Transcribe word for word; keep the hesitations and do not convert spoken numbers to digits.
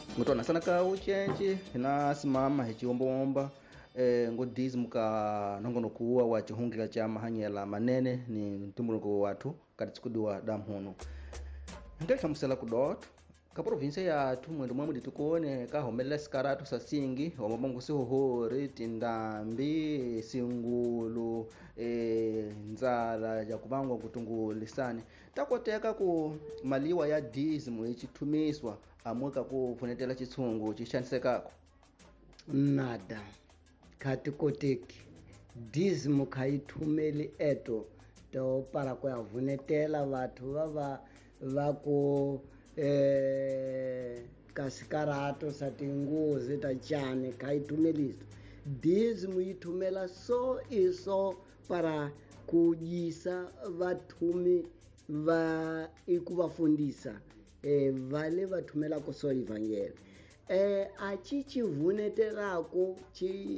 ngotona sana ka uchenji hina simama hechiombaomba eh ngodism ka nongono kuwa wa chihungika cha mahanyela manene ni ntumuluko watu katikudiwa damhono ngeka musela kudot ka province ya tu mwendo mwamwe ditukone ka homela skaratu sasingi omabongo sihohori tindambi singulu eh nzala ya kubangwa kutungulisani takoteka ku maliwa ya dism ichitumiswa amweka kufunetela chitsungu chishandisekako nada khati koteki dism khaithumeli eto to para ku avunetela vathu vava va ku eh kasikarato sa tinguzi ta chane khaithumelisa dism yithumela so iso para kujisa vathumi va ikuvafundisa eh vale vathumela ku so evangeli eh achichi vuneterako chi